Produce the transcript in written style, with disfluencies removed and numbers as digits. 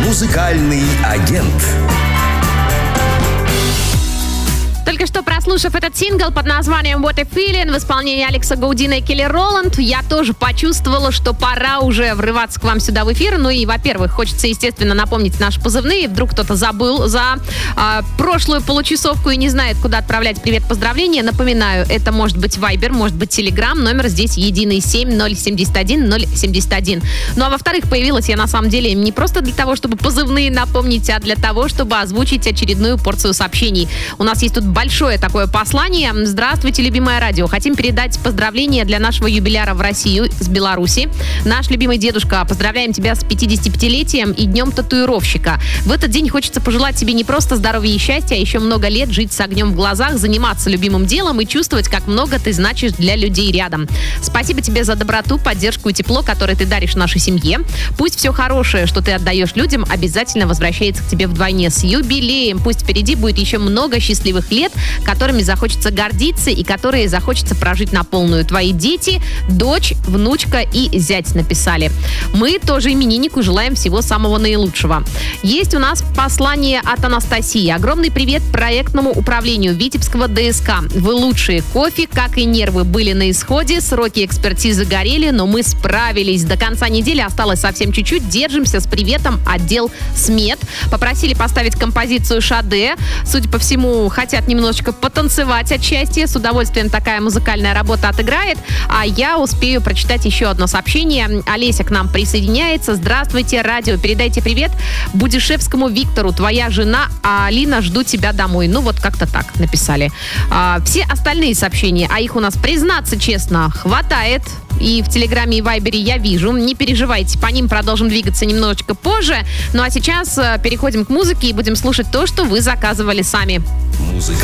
Музыкальный агент. Только что прослушав этот сингл под названием What a Feeling в исполнении Алекса Гаудина и Келли Роланд, я тоже почувствовала, что пора уже врываться к вам сюда в эфир. Ну и, во-первых, хочется, естественно, напомнить наши позывные. Вдруг кто-то забыл за прошлую получасовку и не знает, куда отправлять привет, поздравления. Напоминаю, это может быть Viber, может быть Telegram. Номер здесь единый 7071-071. Ну а во-вторых, появилась я на самом деле не просто для того, чтобы позывные напомнить, а для того, чтобы озвучить очередную порцию сообщений. У нас есть тут большое такое послание. Здравствуйте, любимое радио. Хотим передать поздравления для нашего юбиляра в Россию с Беларуси. Наш любимый дедушка, поздравляем тебя с 55-летием и днем татуировщика. В этот день хочется пожелать тебе не просто здоровья и счастья, а еще много лет жить с огнем в глазах, заниматься любимым делом и чувствовать, как много ты значишь для людей рядом. Спасибо тебе за доброту, поддержку и тепло, которое ты даришь нашей семье. Пусть все хорошее, что ты отдаешь людям, обязательно возвращается к тебе вдвойне. С юбилеем! Пусть впереди будет еще много счастливых лет, которыми захочется гордиться и которые захочется прожить на полную. Твои дети, дочь, внучка и зять написали. Мы тоже имениннику желаем всего самого наилучшего. Есть у нас послание от Анастасии. Огромный привет проектному управлению Витебского ДСК. Вы лучшие. Кофе, как и нервы, были на исходе. Сроки экспертизы горели, но мы справились. До конца недели осталось совсем чуть-чуть. Держимся. С приветом, отдел СМЕТ. Попросили поставить композицию «Шаде». Судя по всему, хотят немножечко потанцевать от счастья. С удовольствием такая музыкальная работа отыграет. А я успею прочитать еще одно сообщение. Олеся к нам присоединяется. Здравствуйте, радио. Передайте привет Будишевскому Виктору. Твоя жена, а Алина, жду тебя домой. Ну, вот как-то так написали. Все остальные сообщения, а их у нас, признаться честно, хватает. И в Телеграме и Вайбере я вижу. Не переживайте, по ним продолжим двигаться немножечко позже. Ну а сейчас переходим к музыке и будем слушать то, что вы заказывали сами. Музыкальный